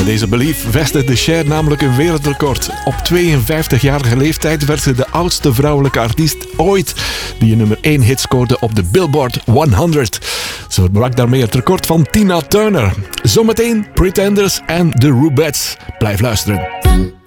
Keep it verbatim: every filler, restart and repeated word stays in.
Met deze Believe vestigde Cher namelijk een wereldrecord. Op tweeënvijftigjarige leeftijd werd ze de oudste vrouwelijke artiest ooit die een nummer één hit scoorde op de Billboard honderd. Ze verbrak daarmee het record van Tina Turner. Zometeen Pretenders en The Rubettes. Blijf luisteren.